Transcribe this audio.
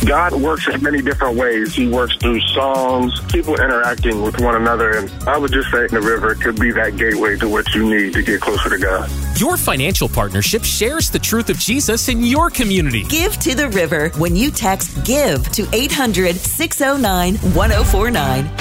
God works in many different ways. He works through songs, people interacting with one another, and I would just say the river could be that gateway to what you need to get closer to God. Your financial partnership shares the truth of Jesus in your community. Give to the River when you text GIVE to 800-609-1049.